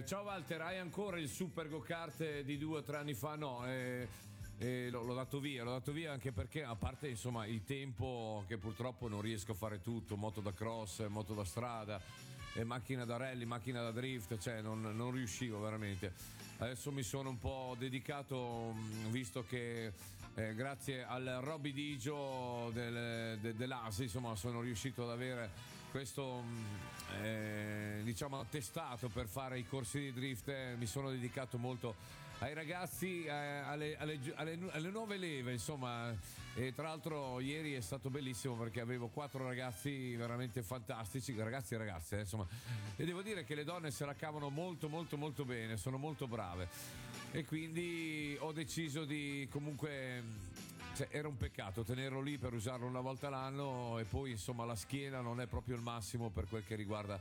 Ciao Walter, hai ancora il super go-kart di 2 o 3 anni fa? No, l'ho dato via anche perché, a parte insomma il tempo che purtroppo non riesco a fare tutto, moto da cross, moto da strada, macchina da rally, macchina da drift, cioè non riuscivo veramente. Adesso mi sono un po' dedicato, visto che grazie al Robby Digio dell'ASI, insomma, sono riuscito ad avere questo diciamo attestato per fare i corsi di drift. Mi sono dedicato molto ai ragazzi, alle nuove leve, insomma, e tra l'altro ieri è stato bellissimo perché avevo 4 ragazzi veramente fantastici, ragazzi e ragazze, insomma, e devo dire che le donne se la cavano molto molto molto bene, sono molto brave, e quindi ho deciso di comunque, cioè, era un peccato tenerlo lì per usarlo una volta l'anno, e poi insomma la schiena non è proprio il massimo per quel che riguarda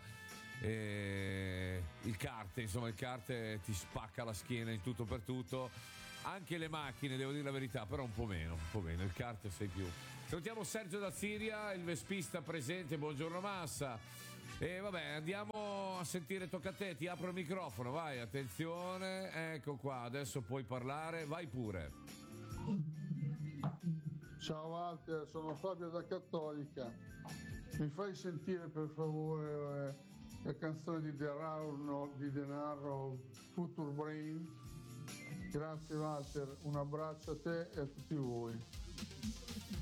il kart. Insomma, il kart ti spacca la schiena in tutto per tutto, anche le macchine, devo dire la verità, però un po' meno, il kart sei più. Salutiamo Sergio da Siria, il vespista presente. Buongiorno Massa. E vabbè, andiamo a sentire, tocca a te, ti apro il microfono, vai, attenzione, ecco qua, adesso puoi parlare, vai pure. Ciao Walter, sono Fabio da Cattolica. Mi fai sentire per favore la canzone di Denaro, Future Brain? Grazie Walter, un abbraccio a te e a tutti voi.